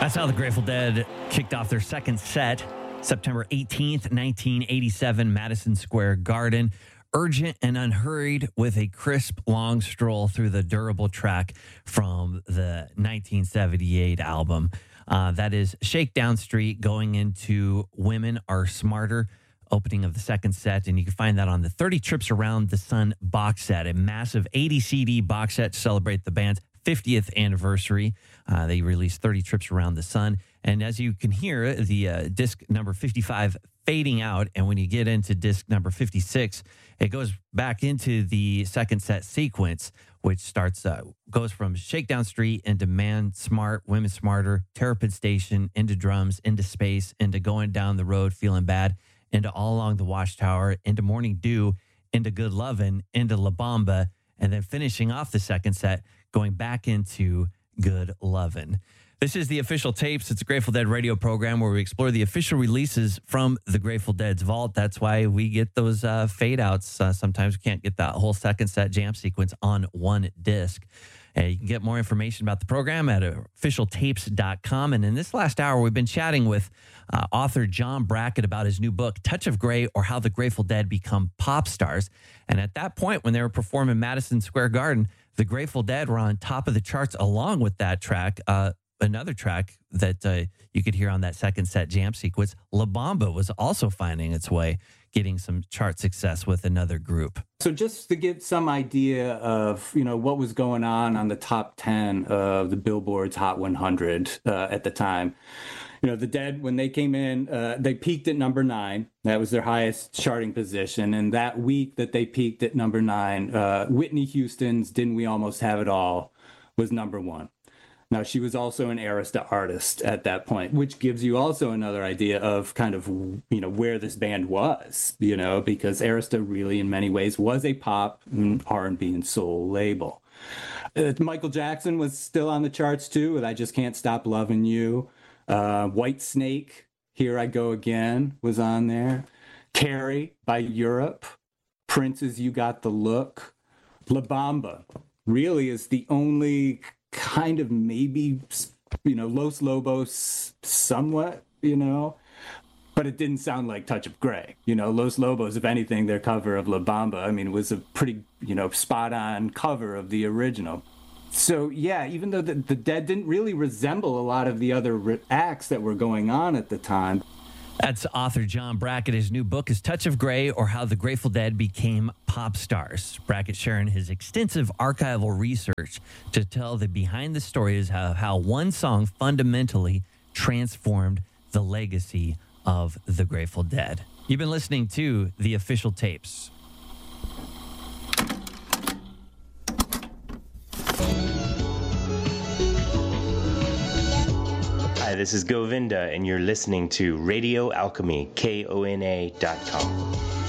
That's how the Grateful Dead kicked off their second set, September 18th, 1987, Madison Square Garden. Urgent and unhurried with a crisp, long stroll through the durable track from the 1978 album. That is Shakedown Street going into Women Are Smarter, opening of the second set. And you can find that on the 30 Trips Around the Sun box set, a massive 80 CD box set to celebrate the band's 50th anniversary. They released 30 Trips Around the Sun. And as you can hear, the disc number 55 fading out. And when you get into disc number 56, it goes back into the second set sequence, which goes from Shakedown Street into Man Smart, Women Smarter, Terrapin Station, into Drums, into Space, into Going Down the Road, Feeling Bad, into All Along the Watchtower, into Morning Dew, into Good Lovin', into La Bamba, and then finishing off the second set, going back into Good Lovin'. This is the Official Tapes. It's a Grateful Dead radio program where we explore the official releases from the Grateful Dead's vault. That's why we get those fade outs. Sometimes we can't get that whole second set jam sequence on one disc. You can get more information about the program at officialtapes.com. And in this last hour, we've been chatting with author John Brackett about his new book, Touch of Grey, or How the Grateful Dead Become Pop Stars. And at that point, when they were performing Madison Square Garden, the Grateful Dead were on top of the charts along with that track. Another track that you could hear on that second set jam sequence, La Bamba, was also finding its way, getting some chart success with another group. So just to get some idea of, what was going on the top 10 of the Billboard's Hot 100 at the time. The Dead, when they came in, they peaked at number 9. That was their highest charting position. And that week that they peaked at number 9, Whitney Houston's Didn't We Almost Have It All was number 1. Now, she was also an Arista artist at that point, which gives you also another idea of kind of, where this band was, because Arista really in many ways was a pop, R&B, and soul label. Michael Jackson was still on the charts too, with I Just Can't Stop Loving You. White Snake, Here I Go Again was on there. Carrie by Europe. Prince's You Got the Look. La Bamba really is the only kind of maybe, Los Lobos somewhat, but it didn't sound like Touch of Grey. Los Lobos, if anything, their cover of La Bamba, was a pretty, spot on cover of the original. So, yeah, even though the Dead didn't really resemble a lot of the other acts that were going on at the time. That's author John Brackett. His new book is Touch of Grey, or How the Grateful Dead Became Pop Stars. Brackett sharing his extensive archival research to tell the behind the stories of how one song fundamentally transformed the legacy of the Grateful Dead. You've been listening to The Official Tapes. Hi, this is Govinda, and you're listening to Radio Alchemy, KONA.com.